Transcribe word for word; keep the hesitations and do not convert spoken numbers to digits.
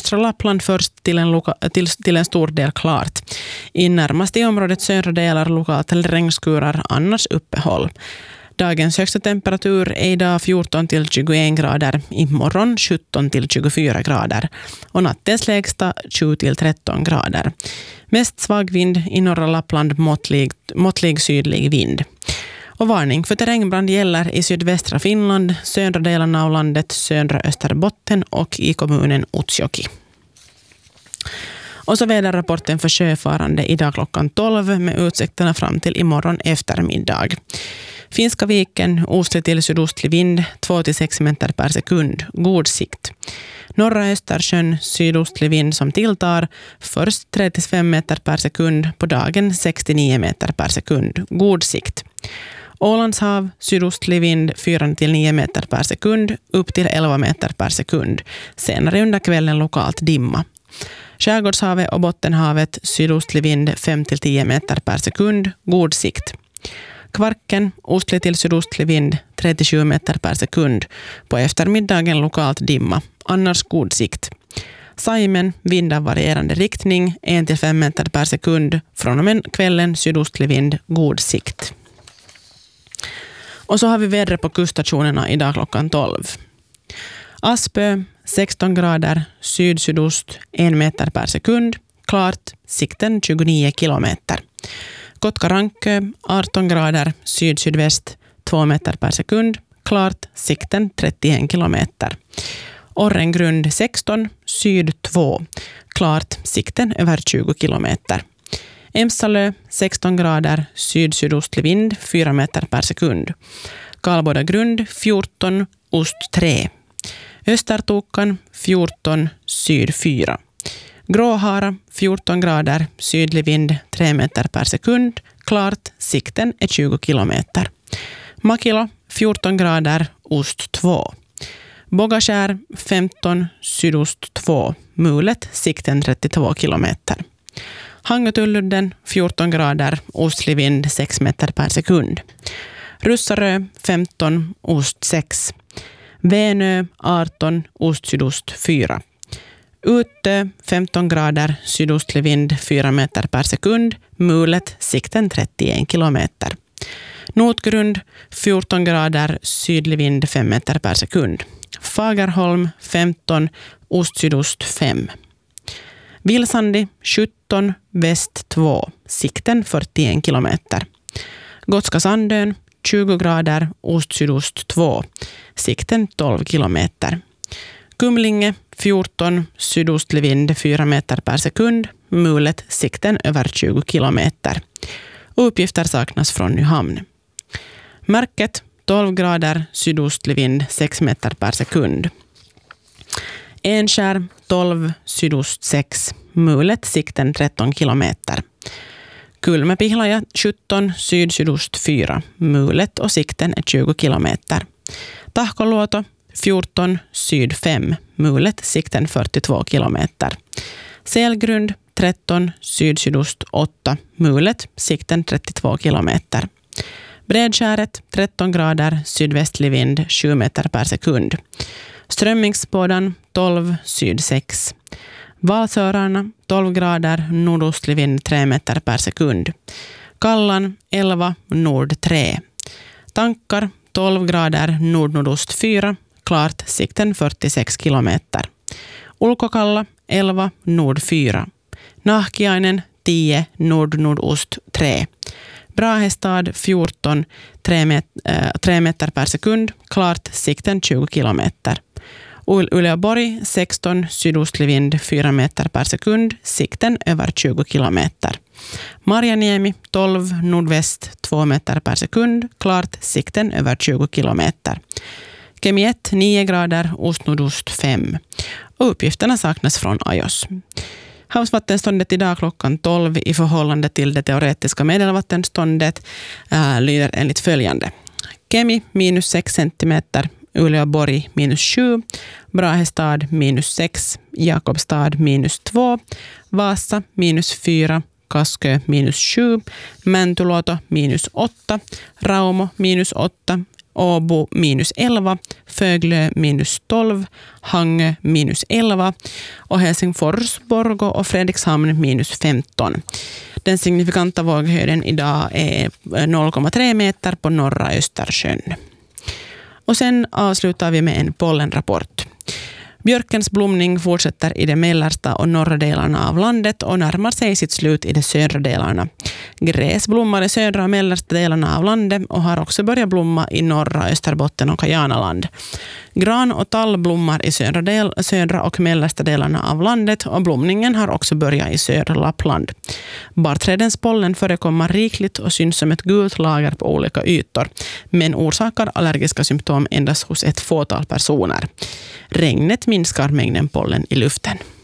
östra Lappland först till en, loka- till, till en stor del klart. I närmast i området södra delar lokalt eller regnskurar, annars uppehåll. Dagens högsta temperatur är idag fjorton till tjugoen grader, imorgon sjutton till tjugofyra grader och nattens lägsta tjugo till tretton grader. Mest svag vind i norra Lappland, måttlig, måttlig sydlig vind. Och varning för terrängbrand gäller i sydvästra Finland, södra delen av landet, södra Österbotten och i kommunen Utsjoki. Och så väderrapporten för sjöfarande idag klockan tolv med utsikterna fram till imorgon eftermiddag. Finska viken, ostlig till sydostlig vind, två till sex meter per sekund, god sikt. Norra Östersjön, sydostlig vind som tilltar, först tre till fem meter per sekund, på dagen sex till nio meter per sekund, god sikt. Ålandshav, sydostlig vind fyra till nio meter per sekund, upp till elva meter per sekund. Senare under kvällen lokalt dimma. Skärgårdshavet och Bottenhavet, sydostlig vind fem till tio meter per sekund, god sikt. Kvarken, ostlig till sydostlig vind tre till sju meter per sekund. På eftermiddagen lokalt dimma, annars god sikt. Saimen, vind av varierande riktning, en till fem meter per sekund. Från och med kvällen sydostlig vind, god sikt. Och så har vi vädret på kuststationerna idag klockan tolv. Aspö, sexton grader, syd-sydost, en meter per sekund. Klart, sikten tjugonio kilometer. Kotka-Rankö, arton grader, syd-sydväst, två meter per sekund. Klart, sikten trettioen kilometer. Orrengrund sexton, syd två. Klart, sikten över tjugo kilometer. Emsalö, sexton grader, syd-sydostlig vind, fyra meter per sekund. Karlboda grund, fjorton, ost tre. Östertokan, fjorton, syd fyra. Gråhara, fjorton grader, sydlig vind, tre meter per sekund. Klart, sikten är tjugo kilometer. Makilo, fjorton grader, ost två. Bogaskär, femton, sydost två. Mulet, sikten trettiotvå kilometer. Hangötulludden, fjorton grader, ostlig vind, sex meter per sekund. Russarö, femton, ost sex. Vänö, arton, ost sydost fyra. Utö, femton grader, sydostlig vind, fyra meter per sekund. Mulet, sikten trettioen kilometer. Notgrund, fjorton grader, sydlig vind, fem meter per sekund. Fagerholm, femton, ost-sydost fem. Vilsandi, sjutton, väst två, sikten fyrtioen kilometer. Gotska Sandön, tjugo grader, ost-sydost två, sikten tolv kilometer. Kumlinge, fjorton, sydostlig vind, fyra meter per sekund, mulet, sikten över tjugo kilometer. Uppgifter saknas från Nyhamn. Märket, tolv grader, sydostlig vind, sex meter per sekund. Enskär, tolv, sydost sex, mulet, sikten tretton kilometer. Kulmepihlaja, sjutton, syd-sydost fyra, mulet och sikten är tjugo kilometer. Tahkoluoto, fjorton, syd fem, mulet, sikten fyrtiotvå kilometer. Selgrund, tretton, syd-sydost åtta, mulet, sikten trettiotvå kilometer. Bredskäret, tretton grader, sydvästlig vind, sju meter per sekund. Strömmingsbådan, tolv, syd sex. Valsörarna, tolv grader, nordostlig vind, tre meter per sekund. Kallan, elva, nord tre. Tankar, tolv grader, nord-nordost fyra. Klart, sikten fyrtiosex kilometer. Ulkokalla, elva, nord fyra. Nahkiainen, tio, nord-nordost tre. Brahestad, fjorton, tre meter per sekund. Klart, sikten tjugo kilometer. Uleåborg, sexton, sydostlig vind, fyra meter per sekund. Sikten över tjugo kilometer. Marjaniemi, tolv, nordväst, två meter per sekund. Klart, sikten över tjugo kilometer. Kemiett, nio grader, ost-nordost fem. Och uppgifterna saknas från Ajos. Havsvattenståndet idag klockan tolv i förhållande till det teoretiska medelvattenståndet äh, lyder enligt följande. Kemi minus sex centimeter, Uleåborg minus sju, Brahestad minus sex, Jakobstad minus två, Vasa minus fyra, Kaskö minus sju, Mäntyluoto minus åtta, Raumo minus åtta, Åbo minus elva, Föglö minus tolv, Hangö minus elva och Helsingfors, Borgå och Fredrikshamn minus femton. Den signifikanta våghöjden idag är noll komma tre meter på norra Östersjön. Och sen avslutar vi med en pollenrapport. Björkens blomning fortsätter i de mellersta och norra delarna av landet och närmar sig sitt slut i de södra delarna. Gräs blommar i södra och mellersta delarna av landet och har också börjat blomma i norra Österbotten och Kajanaland. Gran och tall blommar i södra, del, södra och mellersta delarna av landet och blomningen har också börjat i södra Lappland. Barrträdens pollen förekommer rikligt och syns som ett gult lager på olika ytor, men orsakar allergiska symptom endast hos ett fåtal personer. Regnet minskar mängden pollen i luften.